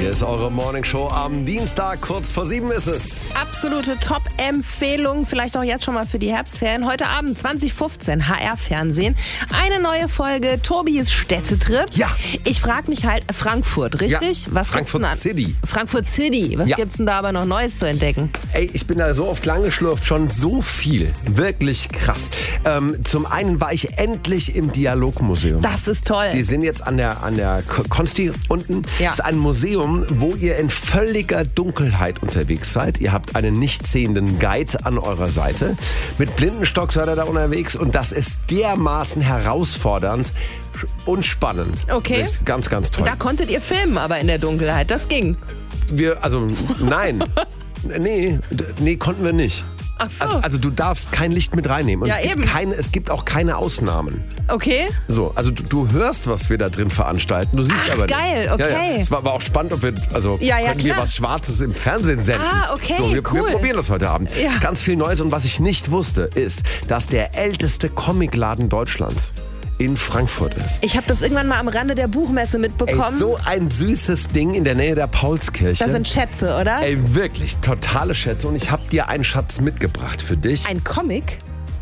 Hier ist eure Morningshow am Dienstag, kurz vor 7 ist es. Absolute Top-Empfehlung, vielleicht auch jetzt schon mal für die Herbstferien. Heute Abend 20:15 HR-Fernsehen. Eine neue Folge Tobis Städtetrip. Ja. Ich frage mich halt, Frankfurt, richtig? Ja, Was Frankfurt gibt's denn City. Frankfurt City. Was gibt's denn da aber noch Neues zu entdecken? Ey, ich bin da so oft lang geschlurft, schon so viel. Wirklich krass. Zum einen war ich endlich im Dialogmuseum. Das ist toll. Wir sind jetzt an der Konsti unten. Ja. Das ist ein Museum, wo ihr in völliger Dunkelheit unterwegs seid. Ihr habt einen nicht sehenden Guide an eurer Seite. Mit Blindenstock seid ihr da unterwegs und das ist dermaßen herausfordernd und spannend. Okay. Echt ganz, ganz toll. Da konntet ihr filmen, aber in der Dunkelheit. Das ging. Nein. Nee, konnten wir nicht. Ach so. Also du darfst kein Licht mit reinnehmen. Und Ja, es gibt auch keine Ausnahmen. Okay. So, also du hörst, was wir da drin veranstalten. Du siehst aber nicht. Geil, okay. Ja. Es war auch spannend, ob wir, können wir klar. was Schwarzes im Fernsehen senden. Ah, okay, so, wir cool. probieren das heute Abend. Ja. Ganz viel Neues. Und was ich nicht wusste, ist, dass der älteste Comicladen Deutschlands in Frankfurt ist. Ich habe das irgendwann mal am Rande der Buchmesse mitbekommen. Ey, so ein süßes Ding in der Nähe der Paulskirche. Das sind Schätze, oder? Ey, wirklich, totale Schätze. Und ich habe dir einen Schatz mitgebracht für dich. Ein Comic?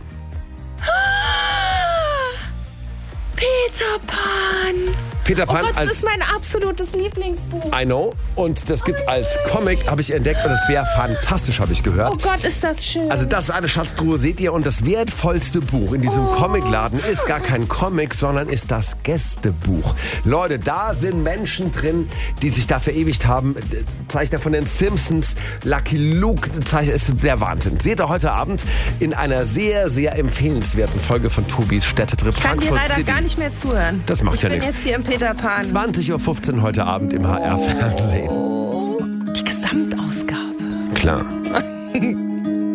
Peter Pan! Peter Oh Pan Gott, das als... ist mein absolutes Lieblingsbuch. I know. Und das gibt's als Comic, habe ich entdeckt. Und das wäre fantastisch, habe ich gehört. Oh Gott, ist das schön. Also das ist eine Schatztruhe, seht ihr. Und das wertvollste Buch in diesem Comicladen ist gar kein Comic, sondern ist das Gästebuch. Leute, da sind Menschen drin, die sich da verewigt haben. Zeichner von den Simpsons, Lucky Luke, ist der Wahnsinn. Seht ihr heute Abend in einer sehr, sehr empfehlenswerten Folge von Tobis Städtetrip Ich kann dir Frankfurt leider City. gar nicht mehr zuhören. Das macht ja Ich bin nichts. jetzt hier im Peter Pan. 20:15 Uhr heute Abend im HR-Fernsehen. Die Gesamtausgabe. Klar.